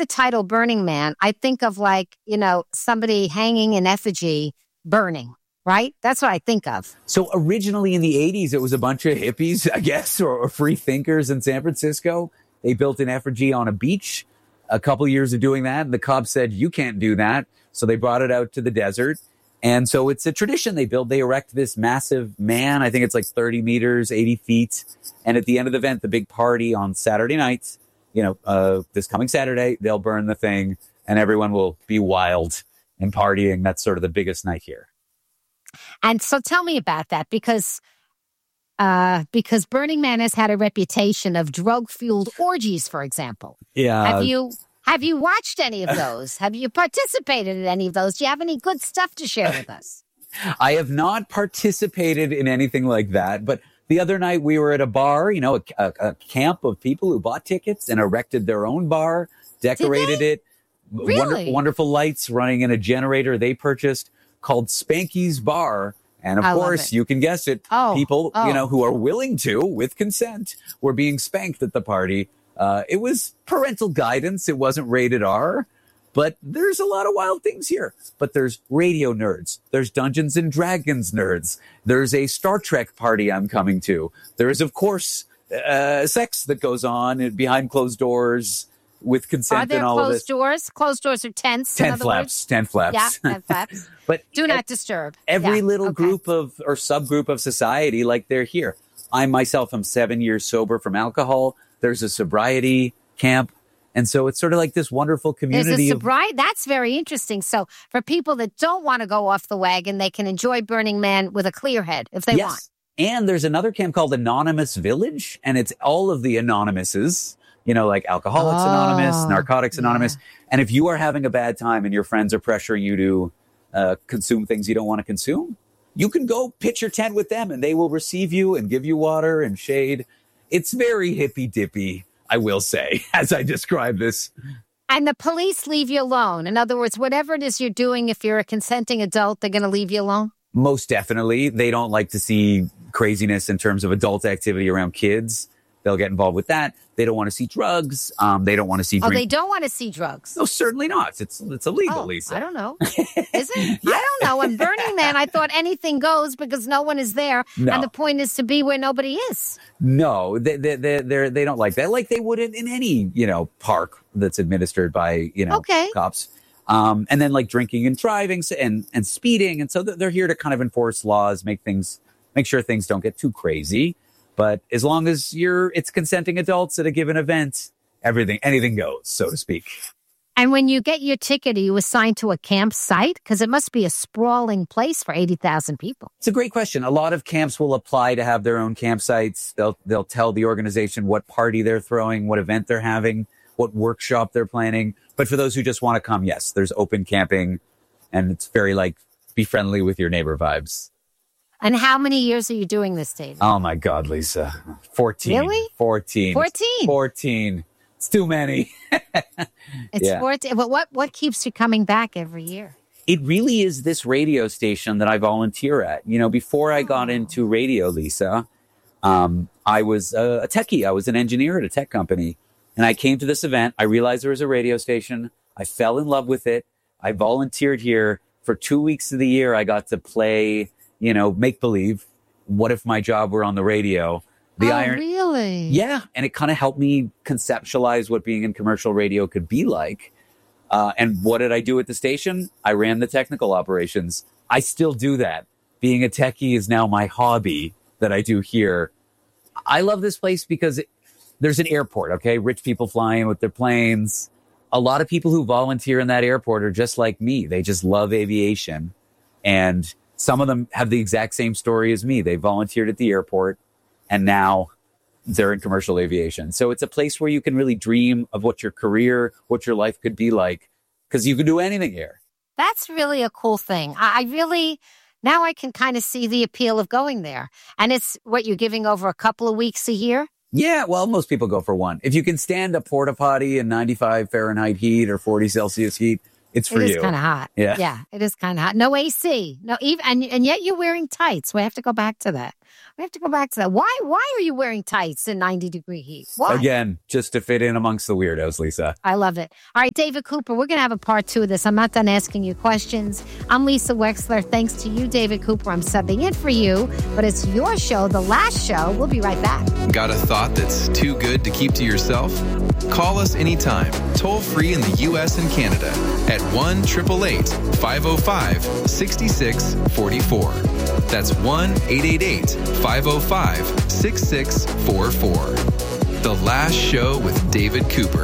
the title Burning Man, I think of like, somebody hanging in effigy burning, right? That's what I think of. So originally in the 80s, it was a bunch of hippies, I guess, or free thinkers in San Francisco. They built an effigy on a beach. A couple years of doing that, and the cops said, you can't do that. So they brought it out to the desert. And so it's a tradition they erect this massive man. I think it's like 30 meters, 80 feet. And at the end of the event, the big party on Saturday nights, this coming Saturday, they'll burn the thing and everyone will be wild and partying. That's sort of the biggest night here. And so tell me about that because Burning Man has had a reputation of drug-fueled orgies, for example. Yeah. Have you watched any of those? Have you participated in any of those? Do you have any good stuff to share with us? I have not participated in anything like that, but the other night we were at a bar, a camp of people who bought tickets and erected their own bar, decorated it. Really? Wonderful lights running in a generator they purchased called Spanky's Bar. And of course, you can guess it. People, who are willing to, with consent, were being spanked at the party. It was parental guidance. It wasn't rated R. But there's a lot of wild things here. But there's radio nerds. There's Dungeons and Dragons nerds. There's a Star Trek party I'm coming to. There is, of course, sex that goes on behind closed doors with consent and all of this. Are there closed doors? Closed doors are tents. Tent flaps. Yeah, tent flaps. But do not disturb. Every little group or subgroup of society, like they're here. I myself am 7 years sober from alcohol. There's a sobriety camp. And so it's sort of like this wonderful community. There's a sobriety. That's very interesting. So for people that don't want to go off the wagon, they can enjoy Burning Man with a clear head if they want. And there's another camp called Anonymous Village. And it's all of the Anonymouses, like Alcoholics Anonymous, Narcotics Anonymous. And if you are having a bad time and your friends are pressuring you to consume things you don't want to consume, you can go pitch your tent with them and they will receive you and give you water and shade. It's very hippy dippy, I will say, as I describe this. And the police leave you alone. In other words, whatever it is you're doing, if you're a consenting adult, they're going to leave you alone? Most definitely. They don't like to see craziness in terms of adult activity around kids. They'll get involved with that. They don't want to see drugs. They don't want to see drink. They don't want to see drugs? No, certainly not. It's illegal, Lisa. I don't know. Is it? Yeah. I don't know. In Burning Man, I thought anything goes because no one is there. No. And the point is to be where nobody is. No, they don't like that. Like they would in any, park that's administered by, cops. And then like drinking and driving and speeding. And so they're here to kind of enforce laws, make sure things don't get too crazy. But as long as it's consenting adults at a given event, anything goes, so to speak. And when you get your ticket, are you assigned to a campsite? Because it must be a sprawling place for 80,000 people. It's a great question. A lot of camps will apply to have their own campsites. They'll tell the organization what party they're throwing, what event they're having, what workshop they're planning. But for those who just want to come, yes, there's open camping. And it's very be friendly with your neighbor vibes. And how many years are you doing this, David? Oh, my God, Lisa. 14. Really? 14. 14. It's too many. It's 14. But what keeps you coming back every year? It really is this radio station that I volunteer at. Before I got into radio, Lisa, I was a techie. I was an engineer at a tech company. And I came to this event. I realized there was a radio station. I fell in love with it. I volunteered here. For 2 weeks of the year, I got to play make believe. What if my job were on the radio? Really? Yeah. And it kind of helped me conceptualize what being in commercial radio could be like. And what did I do at the station? I ran the technical operations. I still do that. Being a techie is now my hobby that I do here. I love this place because there's an airport, okay? Rich people flying with their planes. A lot of people who volunteer in that airport are just like me. They just love aviation. And some of them have the exact same story as me. They volunteered at the airport and now they're in commercial aviation. So it's a place where you can really dream of what your career, what your life could be like, because you can do anything here. That's really a cool thing. Now I can kind of see the appeal of going there. And it's what you're giving over a couple of weeks a year? Yeah, well, most people go for one. If you can stand a porta potty in 95 Fahrenheit heat or 40 Celsius heat, It's for you. It is kind of hot. Yeah, it is kind of hot. No AC. No, even and yet you're wearing tights. We have to go back to that. Why are you wearing tights in 90-degree heat? Why? Again, just to fit in amongst the weirdos, Lisa. I love it. All right, David Cooper, we're going to have a part 2 of this. I'm not done asking you questions. I'm Lisa Wexler. Thanks to you, David Cooper. I'm subbing in for you, but it's your show, The Last Show. We'll be right back. Got a thought that's too good to keep to yourself? Call us anytime, toll free in the U.S. and Canada at 1-888-505-6644. That's 1-888-505-6644. The Last Show with David Cooper.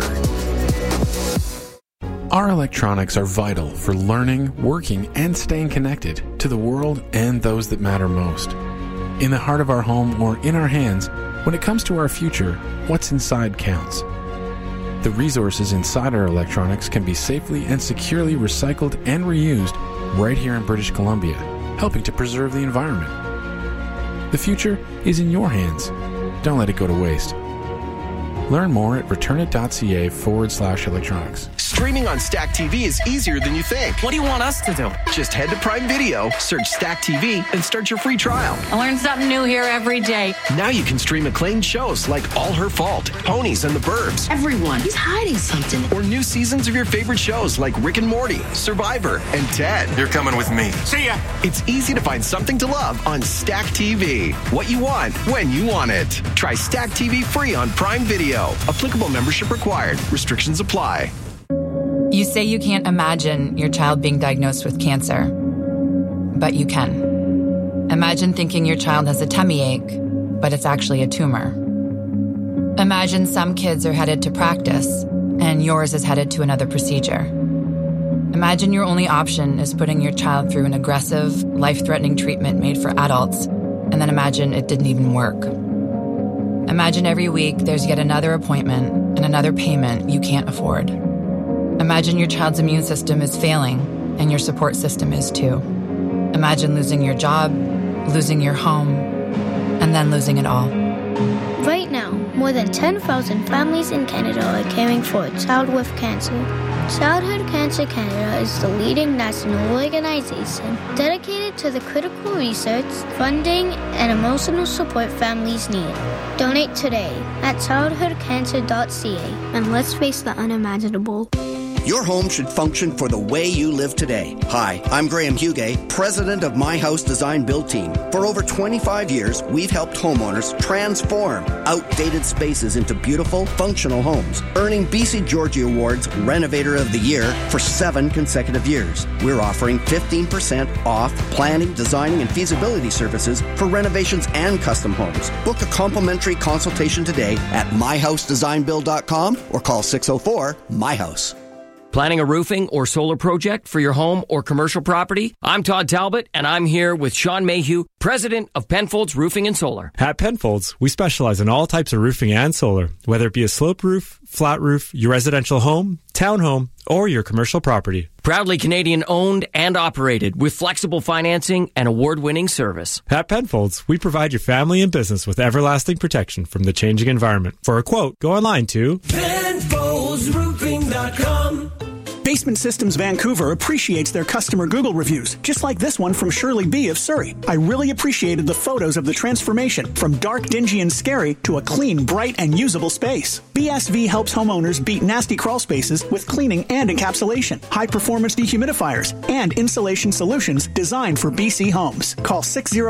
Our electronics are vital for learning, working, and staying connected to the world and those that matter most. In the heart of our home or in our hands, when it comes to our future, what's inside counts. The resources inside our electronics can be safely and securely recycled and reused right here in British Columbia, helping to preserve the environment. The future is in your hands. Don't let it go to waste. Learn more at returnit.ca/electronics. Streaming on Stack TV is easier than you think. What do you want us to do? Just head to Prime Video, search Stack TV, and start your free trial. I learn something new here every day. Now you can stream acclaimed shows like All Her Fault, Ponies and the Burbs. Everyone is hiding something. Or new seasons of your favorite shows like Rick and Morty, Survivor, and Ted. You're coming with me. See ya. It's easy to find something to love on Stack TV. What you want, when you want it. Try Stack TV free on Prime Video. Applicable membership required. Restrictions apply. You say you can't imagine your child being diagnosed with cancer, but you can. Imagine thinking your child has a tummy ache, but it's actually a tumor. Imagine some kids are headed to practice, and yours is headed to another procedure. Imagine your only option is putting your child through an aggressive, life-threatening treatment made for adults, and then imagine it didn't even work. Imagine every week there's yet another appointment and another payment you can't afford. Imagine your child's immune system is failing and your support system is too. Imagine losing your job, losing your home, and then losing it all. Right now, more than 10,000 families in Canada are caring for a child with cancer. Childhood Cancer Canada is the leading national organization dedicated to the critical research, funding, and emotional support families need. Donate today at childhoodcancer.ca and let's face the unimaginable. Your home should function for the way you live today. Hi, I'm Graham Hugay, president of My House Design Build Team. For over 25 years, we've helped homeowners transform outdated spaces into beautiful, functional homes, earning BC Georgie Awards Renovator of the Year for 7 consecutive years. We're offering 15% off planning, designing, and feasibility services for renovations and custom homes. Book a complimentary consultation today at myhousedesignbuild.com or call 604-MY-HOUSE. Planning a roofing or solar project for your home or commercial property? I'm Todd Talbot, and I'm here with Sean Mayhew, president of Penfolds Roofing and Solar. At Penfolds, we specialize in all types of roofing and solar, whether it be a slope roof, flat roof, your residential home, townhome, or your commercial property. Proudly Canadian owned and operated with flexible financing and award-winning service. At Penfolds, we provide your family and business with everlasting protection from the changing environment. For a quote, go online to PenfoldsRoofing.com. Basement Systems Vancouver appreciates their customer Google reviews, just like this one from Shirley B. of Surrey. I really appreciated the photos of the transformation from dark, dingy, and scary to a clean, bright, and usable space. BSV helps homeowners beat nasty crawl spaces with cleaning and encapsulation, high-performance dehumidifiers, and insulation solutions designed for BC homes. Call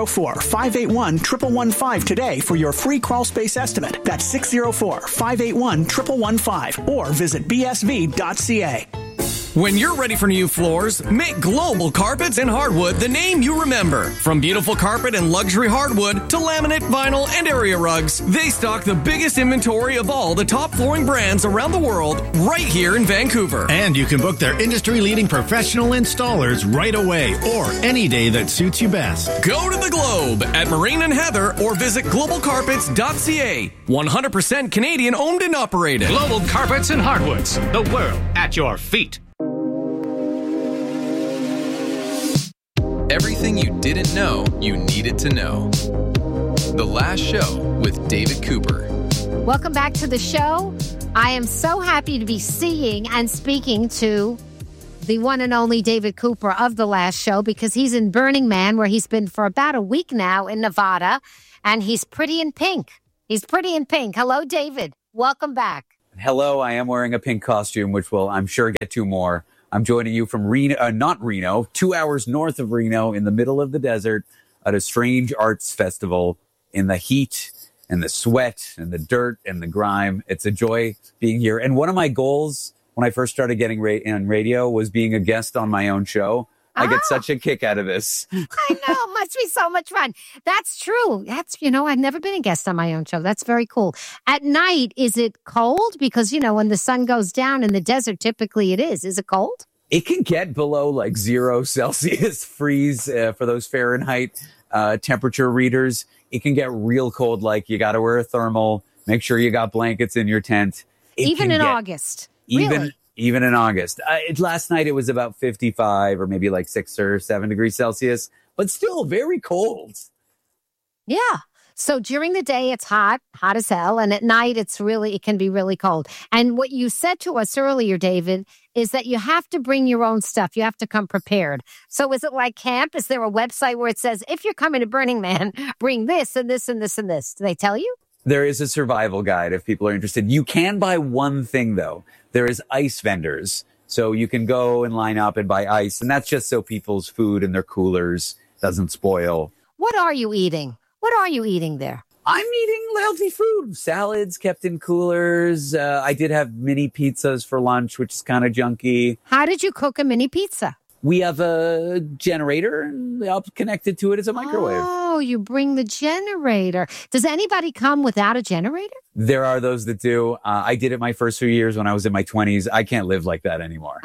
604-581-1115 today for your free crawl space estimate. That's 604-581-1115 or visit bsv.ca. When you're ready for new floors, make Global Carpets and Hardwood the name you remember. From beautiful carpet and luxury hardwood to laminate, vinyl, and area rugs, they stock the biggest inventory of all the top flooring brands around the world right here in Vancouver. And you can book their industry-leading professional installers right away or any day that suits you best. Go to the Globe at Marine and Heather or visit globalcarpets.ca. 100% Canadian owned and operated. Global Carpets and Hardwoods, the world at your feet. Everything you didn't know you needed to know. The Last Show with David Cooper. Welcome back to the show. I am so happy to be seeing and speaking to the one and only David Cooper of The Last Show, because he's in Burning Man, where he's been for about a week now in Nevada, and he's pretty in pink. He's pretty in pink. Hello, David. Welcome back. Hello, I am wearing a pink costume, which we'll, I'm sure, get to more. I'm joining you from Reno, not Reno, 2 hours north of Reno, in the middle of the desert, at a strange arts festival in the heat and the sweat and the dirt and the grime. It's a joy being here. And one of my goals when I first started getting on radio was being a guest on my own show. I get such a kick out of this. I know. Must be so much fun. That's true. I've never been a guest on my own show. That's very cool. At night, is it cold? Because, when the sun goes down in the desert, typically it is. Is it cold? It can get below like 0 Celsius freeze for those Fahrenheit temperature readers. It can get real cold. Like you got to wear a thermal. Make sure you got blankets in your tent. Even in August. Really? Even in August. Last night it was about 55 or maybe like 6 or 7 degrees Celsius, but still very cold. Yeah. So during the day, it's hot as hell. And at night, it can be really cold. And what you said to us earlier, David, is that you have to bring your own stuff. You have to come prepared. So is it like camp? Is there a website where it says, if you're coming to Burning Man, bring this and this and this and this? Do they tell you? There is a survival guide if people are interested. You can buy one thing, though. There is ice vendors. So you can go and line up and buy ice. And that's just so people's food in their coolers doesn't spoil. What are you eating? What are you eating there? I'm eating healthy food. Salads kept in coolers. I did have mini pizzas for lunch, which is kind of junky. How did you cook a mini pizza? We have a generator and connected to it as a microwave. Oh, you bring the generator. Does anybody come without a generator? There are those that do. I did it my first few years when I was in my 20s. I can't live like that anymore.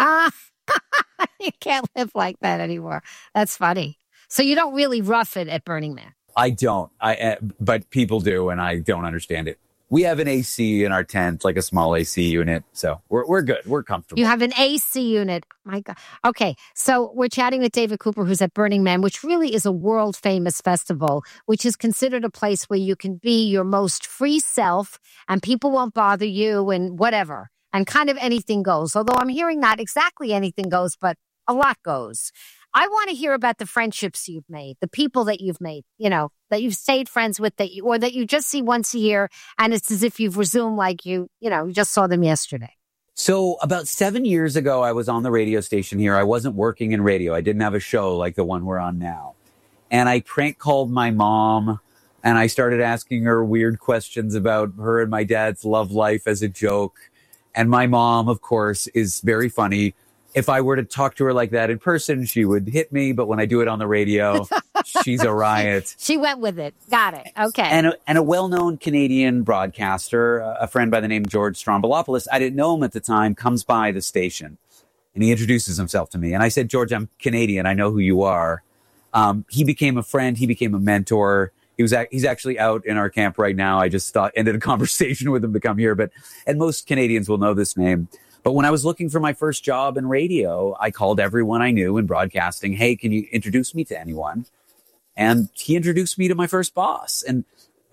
You can't live like that anymore. That's funny. So you don't really rough it at Burning Man? I don't. But people do, and I don't understand it. We have an AC in our tent, like a small AC unit. So we're good. We're comfortable. You have an AC unit. My God. Okay. So we're chatting with David Cooper, who's at Burning Man, which really is a world famous festival, which is considered a place where you can be your most free self and people won't bother you and whatever. And kind of anything goes. Although I'm hearing not exactly anything goes, but a lot goes. I want to hear about the friendships you've made, the people that you've made, that you've stayed friends with, or that you just see once a year, and it's as if you've resumed like you just saw them yesterday. So about 7 years ago, I was on the radio station here. I wasn't working in radio. I didn't have a show like the one we're on now. And I prank called my mom, and I started asking her weird questions about her and my dad's love life as a joke. And my mom, of course, is very funny. If I were to talk to her like that in person, she would hit me. But when I do it on the radio, she's a riot. She went with it. Got it. Okay. And a well-known Canadian broadcaster, a friend by the name of George Strombolopoulos, I didn't know him at the time, comes by the station. And he introduces himself to me. And I said, George, I'm Canadian. I know who you are. He became a friend. He became a mentor. He's actually out in our camp right now. I just ended a conversation with him to come here. And most Canadians will know this name. But when I was looking for my first job in radio, I called everyone I knew in broadcasting. Hey, can you introduce me to anyone? And he introduced me to my first boss. And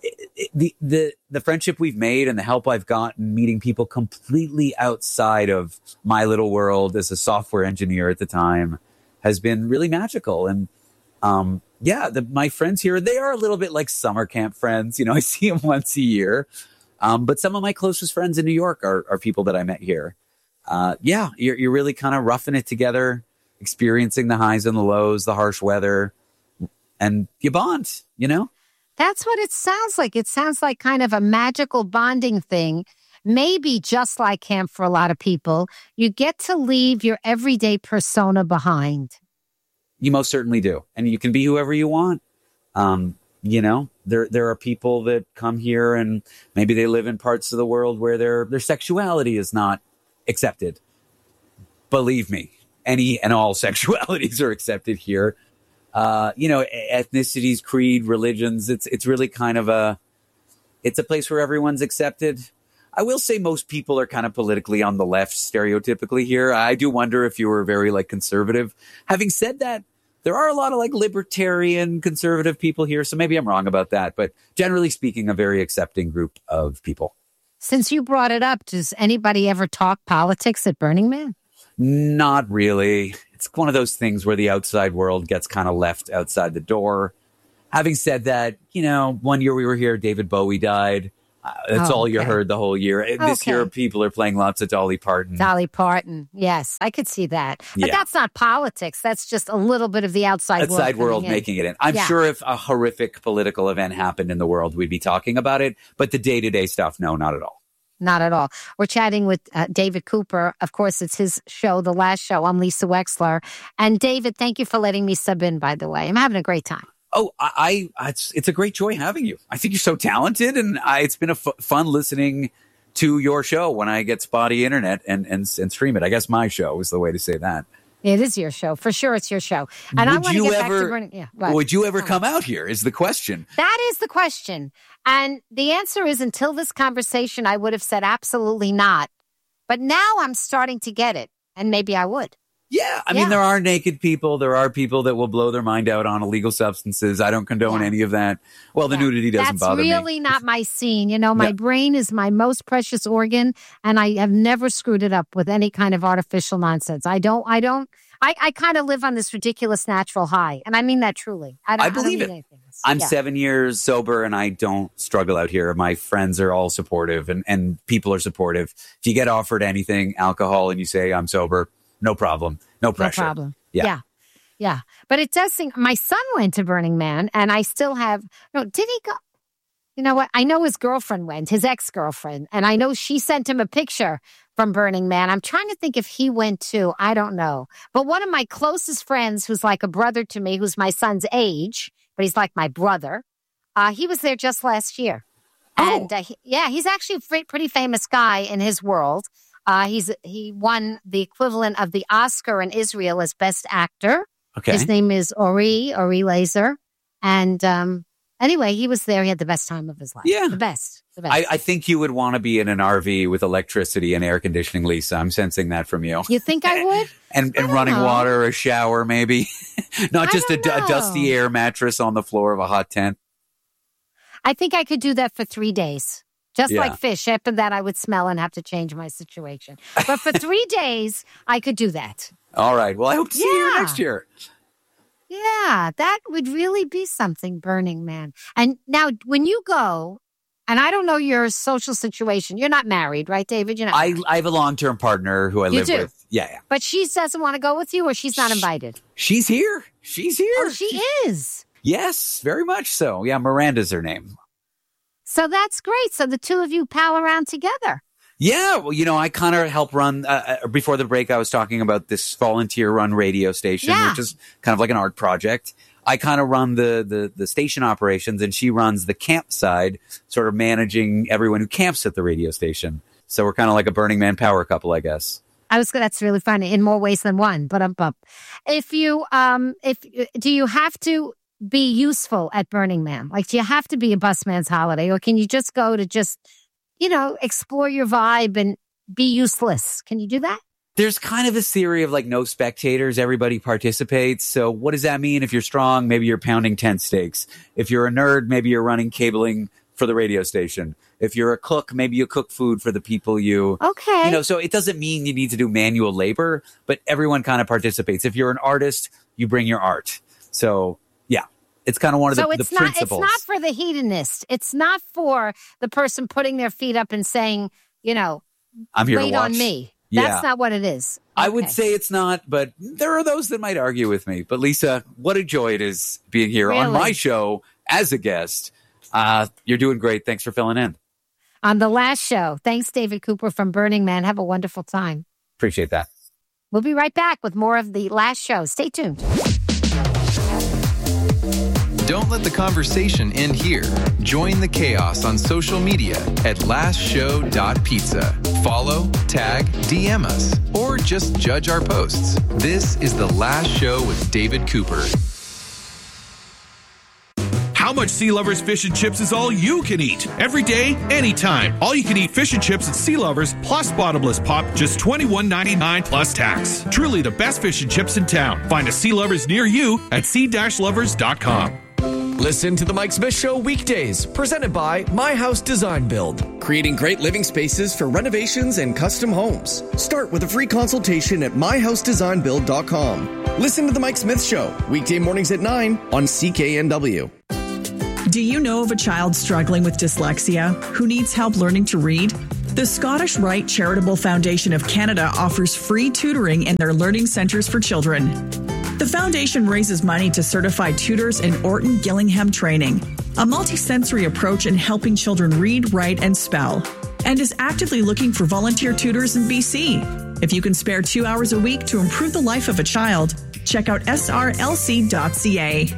the friendship we've made and the help I've gotten meeting people completely outside of my little world as a software engineer at the time has been really magical. And my friends here, they are a little bit like summer camp friends. I see them once a year. But some of my closest friends in New York are people that I met here. You're really kind of roughing it together, experiencing the highs and the lows, the harsh weather, and you bond, That's what it sounds like. It sounds like kind of a magical bonding thing, maybe just like camp for a lot of people. You get to leave your everyday persona behind. You most certainly do. And you can be whoever you want. There are people that come here and maybe they live in parts of the world where their sexuality is not accepted. Believe me, any and all sexualities are accepted here. Ethnicities, creed, religions. It's really kind of it's a place where everyone's accepted. I will say most people are kind of politically on the left stereotypically here. I do wonder if you were very conservative. Having said that, there are a lot of libertarian conservative people here. So maybe I'm wrong about that. But generally speaking, a very accepting group of people. Since you brought it up, does anybody ever talk politics at Burning Man? Not really. It's one of those things where the outside world gets kind of left outside the door. Having said that, 1 year we were here, David Bowie died. That's all you heard the whole year. This year, people are playing lots of Dolly Parton. Dolly Parton. Yes, I could see that. But that's not politics. That's just a little bit of the outside world making it in. I'm sure if a horrific political event happened in the world, we'd be talking about it. But the day-to-day stuff, no, not at all. Not at all. We're chatting with David Cooper. Of course, it's his show, The Last Show. I'm Lisa Wexler. And David, thank you for letting me sub in, by the way. I'm having a great time. Oh, it's a great joy having you. I think you're so talented, and it's been fun listening to your show when I get spotty internet and stream it. I guess my show is the way to say that. It is your show. For sure, it's your show. And I want to get back to burning. Would you ever come out here is the question. That is the question. And the answer is, until this conversation, I would have said absolutely not. But now I'm starting to get it, and maybe I would. Yeah, I mean, there are naked people. There are people that will blow their mind out on illegal substances. I don't condone any of that. Well, the nudity doesn't bother me. That's really not my scene. My brain is my most precious organ, and I have never screwed it up with any kind of artificial nonsense. I kind of live on this ridiculous natural high, and I mean that truly. I believe it. I'm 7 years sober, and I don't struggle out here. My friends are all supportive, and people are supportive. If you get offered anything, alcohol, and you say, I'm sober, no problem. No pressure. No problem. Yeah. But it does seem, my son went to Burning Man, and I still have, did he go? You know what? I know his girlfriend went, his ex-girlfriend, and I know she sent him a picture from Burning Man. I'm trying to think if he went too. I don't know. But one of my closest friends, who's like a brother to me, who's my son's age, but he's like my brother, he was there just last year. Oh. And he's actually a pretty famous guy in his world. He won the equivalent of the Oscar in Israel as Best Actor. Okay. His name is Ori Laser. And anyway, he was there. He had the best time of his life. Yeah. The best. I think you would want to be in an RV with electricity and air conditioning, Lisa. I'm sensing that from you. You think I would? and running water, a shower, maybe. Not just a dusty air mattress on the floor of a hot tent. I think I could do that for 3 days. Just like fish. After that, I would smell and have to change my situation. But for 3 days, I could do that. All right. Well, I hope to see you here next year. Yeah, that would really be something, Burning Man. And now, when you go, and I don't know your social situation. You're not married, right, David? You're not married. I have a long-term partner who I live with. Yeah. But she doesn't want to go with you, or she's not invited? She's here. Oh, she is? Yes, very much so. Yeah, Miranda's her name. So that's great. So the two of you pal around together. Yeah. Well, I kind of help run, before the break, I was talking about this volunteer-run radio station, which is kind of like an art project. I kind of run the station operations, and she runs the camp side, sort of managing everyone who camps at the radio station. So we're kind of like a Burning Man power couple, I guess. That's really funny in more ways than one, but do you have to be useful at Burning Man? Like, do you have to be a busman's holiday, or can you just go to explore your vibe and be useless? Can you do that? There's kind of a theory of like no spectators, everybody participates. So what does that mean? If you're strong, maybe you're pounding tent stakes. If you're a nerd, maybe you're running cabling for the radio station. If you're a cook, maybe you cook food for the people Okay. So it doesn't mean you need to do manual labor, but everyone kind of participates. If you're an artist, you bring your art. So yeah, it's kind of one of the principles. It's not for the hedonist. It's not for the person putting their feet up and saying, I'm here wait to watch. on me. Yeah. That's not what it is. Okay. I would say it's not, but there are those that might argue with me. But Lisa, what a joy it is being here on my show as a guest. You're doing great. Thanks for filling in. On The Last Show. Thanks, David Cooper from Burning Man. Have a wonderful time. Appreciate that. We'll be right back with more of The Last Show. Stay tuned. Don't let the conversation end here. Join the chaos on social media at lastshow.pizza. Follow, tag, DM us, or just judge our posts. This is The Last Show with David Cooper. How much Sea Lovers fish and chips is all you can eat? Every day, anytime. All you can eat fish and chips at Sea Lovers plus bottomless pop, just $21.99 plus tax. Truly the best fish and chips in town. Find a Sea Lovers near you at sea-lovers.com. Listen to The Mike Smith Show weekdays, presented by My House Design Build, creating great living spaces for renovations and custom homes. Start with a free consultation at myhousedesignbuild.com. Listen to The Mike Smith Show, weekday mornings at 9 on CKNW. Do you know of a child struggling with dyslexia who needs help learning to read? The Scottish Rite Charitable Foundation of Canada offers free tutoring in their learning centres for children. The foundation raises money to certify tutors in Orton Gillingham training, a multisensory approach in helping children read, write, and spell, and is actively looking for volunteer tutors in BC. If you can spare 2 hours a week to improve the life of a child, check out srlc.ca.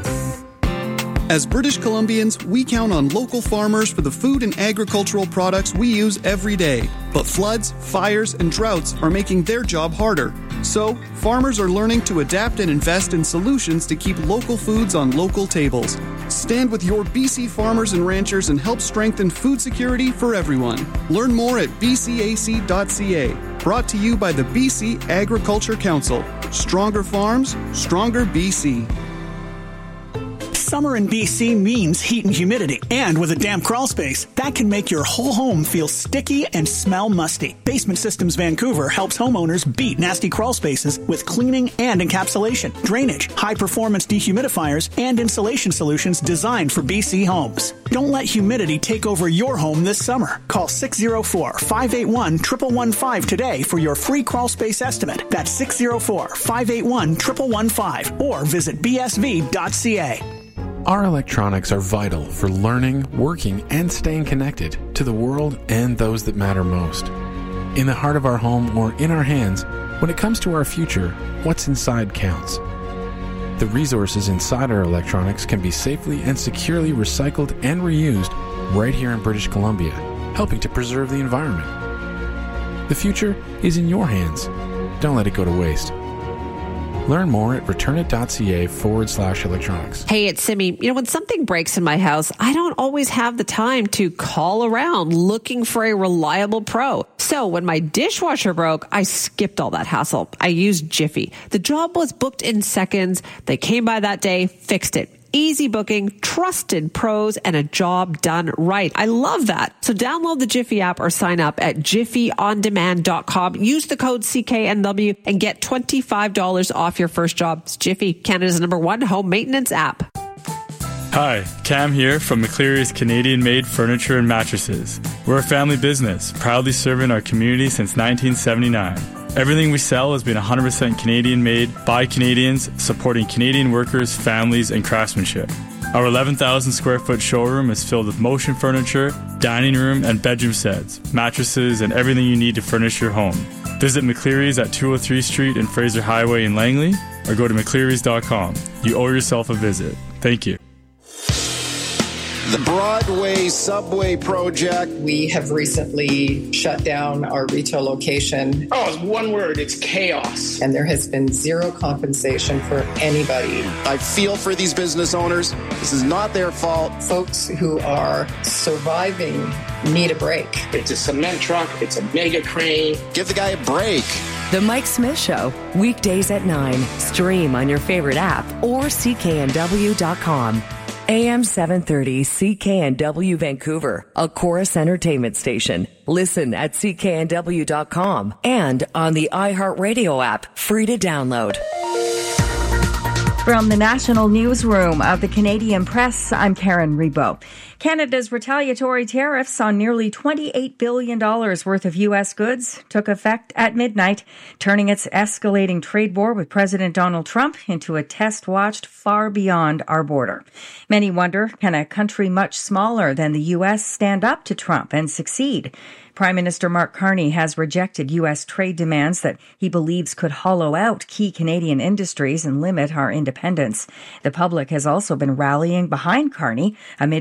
As British Columbians, we count on local farmers for the food and agricultural products we use every day. But floods, fires, and droughts are making their job harder. So, farmers are learning to adapt and invest in solutions to keep local foods on local tables. Stand with your BC farmers and ranchers and help strengthen food security for everyone. Learn more at bcac.ca. Brought to you by the BC Agriculture Council. Stronger farms, stronger BC. Summer in BC means heat and humidity. And with a damp crawl space, that can make your whole home feel sticky and smell musty. Basement Systems Vancouver helps homeowners beat nasty crawl spaces with cleaning and encapsulation, drainage, high-performance dehumidifiers, and insulation solutions designed for BC homes. Don't let humidity take over your home this summer. Call 604-581-1115 today for your free crawl space estimate. That's 604-581-1115 or visit bsv.ca. Our electronics are vital for learning, working, and staying connected to the world and those that matter most. In the heart of our home or in our hands, when it comes to our future, what's inside counts. The resources inside our electronics can be safely and securely recycled and reused right here in British Columbia, helping to preserve the environment. The future is in your hands. Don't let it go to waste. Learn more at returnit.ca/electronics. Hey, it's Simi. When something breaks in my house, I don't always have the time to call around looking for a reliable pro. So when my dishwasher broke, I skipped all that hassle. I used Jiffy. The job was booked in seconds. They came by that day, fixed it. Easy booking, trusted pros, and a job done right. I love that. So download the Jiffy app or sign up at jiffyondemand.com. Use the code CKNW and get $25 off your first job. It's Jiffy, Canada's #1 home maintenance app. Hi, Cam here from McCleary's Canadian-made furniture and mattresses. We're a family business, proudly serving our community since 1979. Everything we sell has been 100% Canadian-made by Canadians, supporting Canadian workers, families, and craftsmanship. Our 11,000 square foot showroom is filled with motion furniture, dining room, and bedroom sets, mattresses, and everything you need to furnish your home. Visit McCleary's at 203 Street and Fraser Highway in Langley, or go to mcclearys.com. You owe yourself a visit. Thank you. The Broadway Subway Project. We have recently shut down our retail location. Oh, it's one word. It's chaos. And there has been zero compensation for anybody. I feel for these business owners. This is not their fault. Folks who are surviving need a break. It's a cement truck. It's a mega crane. Give the guy a break. The Mike Smith Show, weekdays at 9. Stream on your favorite app or cknw.com. AM 730 CKNW Vancouver, a Chorus Entertainment station. Listen at cknw.com and on the iHeartRadio app, free to download. From the National Newsroom of the Canadian Press, I'm Karen Rebo. Canada's retaliatory tariffs on nearly $28 billion worth of U.S. goods took effect at midnight, turning its escalating trade war with President Donald Trump into a test watched far beyond our border. Many wonder, can a country much smaller than the U.S. stand up to Trump and succeed? Prime Minister Mark Carney has rejected U.S. trade demands that he believes could hollow out key Canadian industries and limit our independence. The public has also been rallying behind Carney amid Trump's threat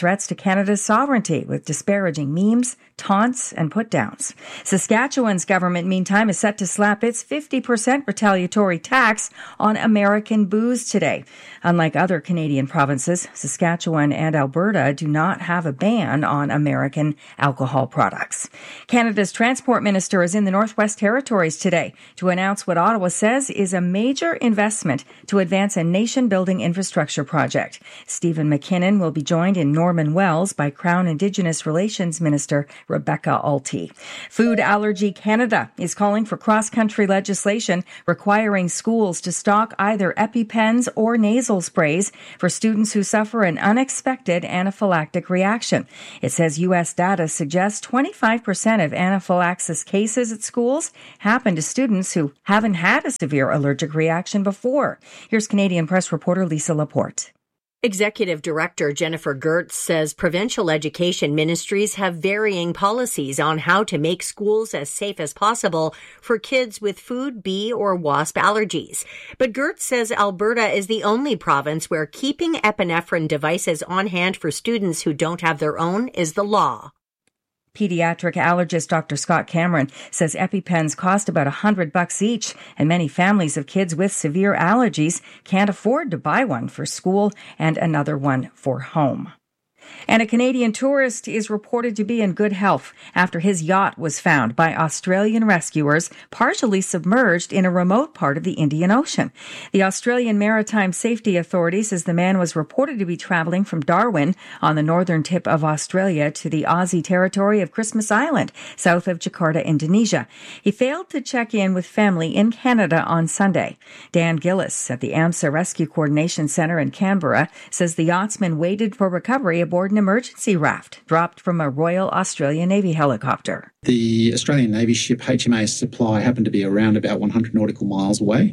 threats to Canada's sovereignty with disparaging memes, taunts, and put-downs. Saskatchewan's government, meantime, is set to slap its 50% retaliatory tax on American booze today. Unlike other Canadian provinces, Saskatchewan and Alberta do not have a ban on American alcohol products. Canada's transport minister is in the Northwest Territories today to announce what Ottawa says is a major investment to advance a nation-building infrastructure project. Stephen McKinnon will be joined in Norman Wells by Crown Indigenous Relations Minister Rebecca Alty. Food Allergy Canada is calling for cross-country legislation requiring schools to stock either EpiPens or nasal sprays for students who suffer an unexpected anaphylactic reaction. It says U.S. data suggests 25% of anaphylaxis cases at schools happen to students who haven't had a severe allergic reaction before. Here's Canadian Press reporter Lisa Laporte. Executive Director Jennifer Gertz says provincial education ministries have varying policies on how to make schools as safe as possible for kids with food, bee, or wasp allergies. But Gertz says Alberta is the only province where keeping epinephrine devices on hand for students who don't have their own is the law. Pediatric allergist Dr. Scott Cameron says EpiPens cost about $100 each, and many families of kids with severe allergies can't afford to buy one for school and another one for home. And a Canadian tourist is reported to be in good health after his yacht was found by Australian rescuers partially submerged in a remote part of the Indian Ocean. The Australian Maritime Safety Authority says the man was reported to be traveling from Darwin on the northern tip of Australia to the Aussie territory of Christmas Island, south of Jakarta, Indonesia. He failed to check in with family in Canada on Sunday. Dan Gillis at the AMSA Rescue Coordination Centre in Canberra says the yachtsman waited for recovery aboard an emergency raft dropped from a Royal Australian Navy helicopter. The Australian Navy ship HMAS Supply happened to be around about 100 nautical miles away.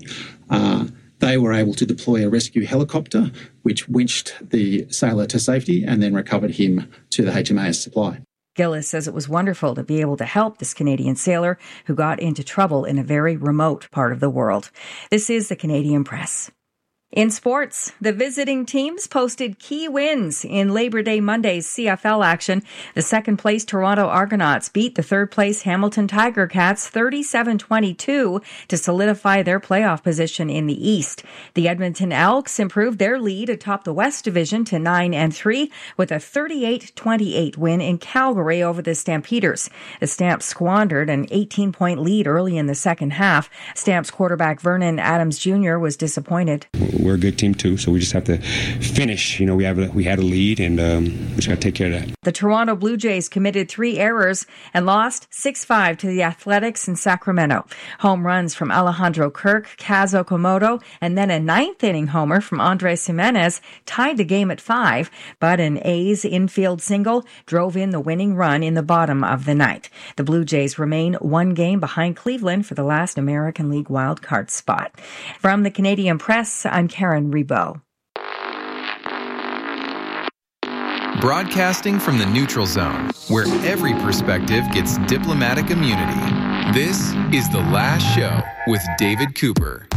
They were able to deploy a rescue helicopter, which winched the sailor to safety and then recovered him to the HMAS Supply. Gillis says it was wonderful to be able to help this Canadian sailor who got into trouble in a very remote part of the world. This is the Canadian Press. In sports, the visiting teams posted key wins in Labor Day Monday's CFL action. The second-place Toronto Argonauts beat the third-place Hamilton Tiger Cats 37-22 to solidify their playoff position in the East. The Edmonton Elks improved their lead atop the West Division to 9-3 with a 38-28 win in Calgary over the Stampeders. The Stamps squandered an 18-point lead early in the second half. Stamps quarterback Vernon Adams Jr. was disappointed. We're a good team too, so we just have to finish. You know, we had a lead, and we just got to take care of that. The Toronto Blue Jays committed 3 errors and lost 6-5 to the Athletics in Sacramento. Home runs from Alejandro Kirk, Kaz Okamoto, and then a 9th-inning homer from Andres Jimenez tied the game at 5, but an A's infield single drove in the winning run in the bottom of the 9th. The Blue Jays remain 1 game behind Cleveland for the last American League wildcard spot. From the Canadian Press, I'm Karen Rebo. Broadcasting from the neutral zone, where every perspective gets diplomatic immunity. This is The Last Show with David Cooper.